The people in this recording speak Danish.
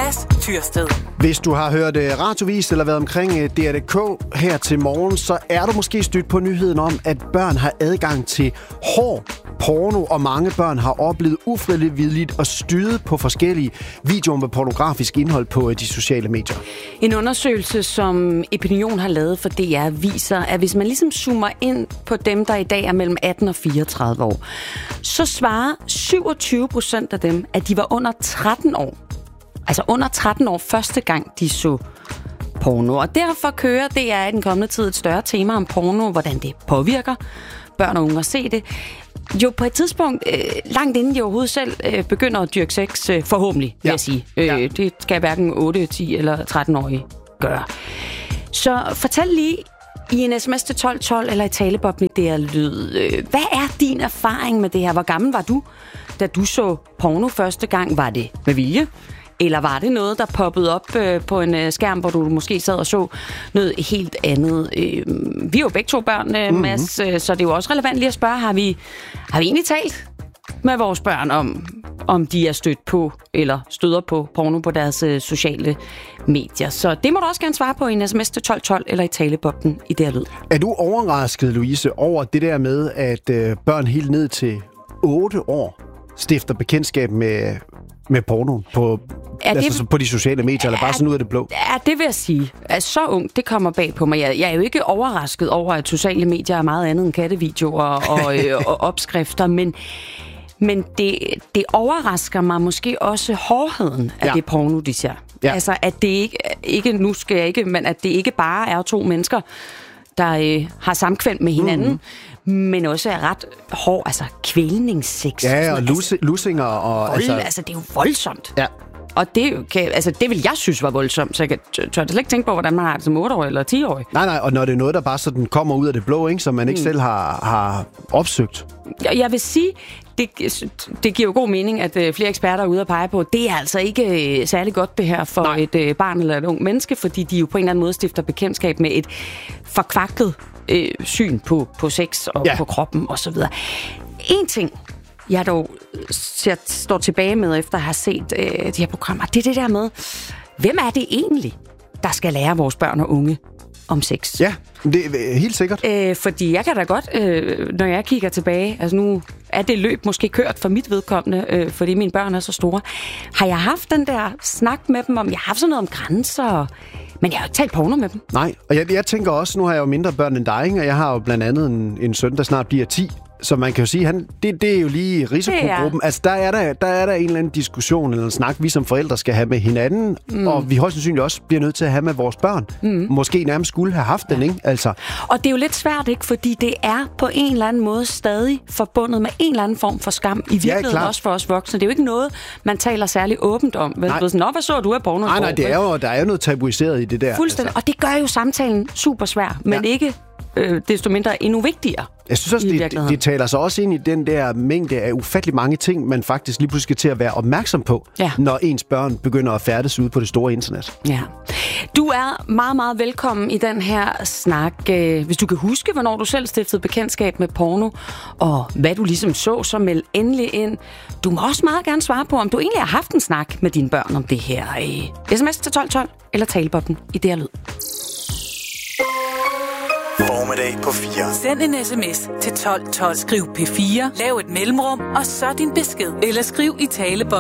Mads Tyrsted. Hvis du har hørt radiovis eller været omkring DR.dk her til morgen, så er du måske stødt på nyheden om, at børn har adgang til hård porno, og mange børn har oplevet ufrivilligt og styret på forskellige videoer med pornografisk indhold på de sociale medier. En undersøgelse, som Opinion har lavet for DR, viser, at hvis man ligesom zoomer ind på dem, der i dag er mellem 18 og 34 år, så svarer 27% af dem, at de var under 13 år. Altså under 13 år første gang, de så porno. Og derfor kører DR i den kommende tid et større tema om porno, hvordan det påvirker børn og unge at se det. Jo på et tidspunkt, langt inden de overhovedet selv begynder at dyrke sex, forhåbentlig, vil jeg sige. Det skal hverken 8, 10 eller 13-årige gøre. Så fortæl lige i en sms til 1212 eller i taleboblen i DR Lyd. Hvad er din erfaring med det her? Hvor gammel var du, da du så porno første gang? Var det med vilje? Eller var det noget, der poppede op på en skærm, hvor du måske sad og så noget helt andet? Vi er jo begge to børn, Mads, så det er jo også relevant lige at spørge, har vi egentlig talt med vores børn om de er stødt på eller støder på porno på deres sociale medier? Så det må du også gerne svare på i en sms til 1212 eller i taleboblen i DR Lyd. Er du overrasket, Louise, over det der med, at børn helt ned til 8 år stifter bekendtskab med porno på de sociale medier, eller bare sådan ud af det blå? Ja, det vil jeg sige. Så ung, det kommer bag på mig. Jeg er jo ikke overrasket over, at sociale medier er meget andet end kattevideoer og opskrifter, men det overrasker mig måske også hårdheden af det porno, de ser. Ja. Altså, at det ikke nu skal jeg ikke, men at det ikke bare er to mennesker, der har samkvem med hinanden, men også er ret hård, altså kvælningssex. Ja, og lussinger og... Altså, det er jo voldsomt. Ja. Og det vil jeg synes var voldsomt, så jeg tør slet ikke tænke på, hvordan man har det som 8-årig eller 10-årig. Nej, og når det er noget, der bare sådan kommer ud af det blå, ikke, som man ikke selv har opsøgt. Jeg vil sige, det giver jo god mening, at flere eksperter er ude og pege på, det er altså ikke særlig godt det her for et barn eller et ung menneske, fordi de jo på en eller anden måde stifter bekendtskab med et forkvaklet syn på sex og på kroppen osv. En ting, jeg dog står tilbage med, efter at have set de her programmer, det er det der med, hvem er det egentlig, der skal lære vores børn og unge om sex? Ja, det er helt sikkert. Fordi jeg kan da godt, når jeg kigger tilbage, altså nu er det løb måske kørt for mit vedkommende, fordi mine børn er så store. Har jeg haft den der snak med dem om, jeg har haft sådan noget om grænser, men jeg har jo ikke talt porno med dem. Nej, og jeg tænker også, nu har jeg jo mindre børn end dig, og jeg har jo blandt andet en søn, der snart bliver 10. Så man kan jo sige, det er jo lige risikogruppen. Altså, der er der en eller anden diskussion eller en snak, vi som forældre skal have med hinanden, og vi højst sandsynligt også bliver nødt til at have med vores børn. Måske nærmest skulle have haft den, ikke? Altså. Og det er jo lidt svært, ikke? Fordi det er på en eller anden måde stadig forbundet med en eller anden form for skam. I virkeligheden også for os voksne. Det er jo ikke noget, man taler særlig åbent om. Hvad så du af porno? Nej, der er jo noget tabuiseret i det der. Fuldstændig. Altså. Og det gør jo samtalen super svær, men ikke desto mindre endnu vigtigere. Jeg synes også, det taler sig også ind i den der mængde af ufattelig mange ting, man faktisk lige pludselig skal til at være opmærksom på, når ens børn begynder at færdes ude på det store internet. Ja. Du er meget, meget velkommen i den her snak. Hvis du kan huske, hvornår du selv stiftede bekendtskab med porno, og hvad du ligesom så meld endelig ind. Du må også meget gerne svare på, om du egentlig har haft en snak med dine børn om det her. SMS til 1212 eller taleboblen i DR Lyd. Formiddag på 4. Send en sms til 1212. Skriv P4, lav et mellemrum, og så din besked. Eller skriv i taleboblen.